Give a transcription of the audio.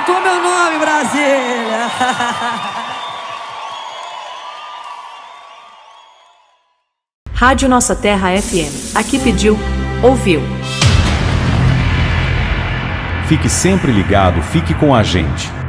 Tatua meu nome, Brasília. Rádio Nossa Terra FM. Aqui pediu, ouviu. Fique sempre ligado, fique com a gente.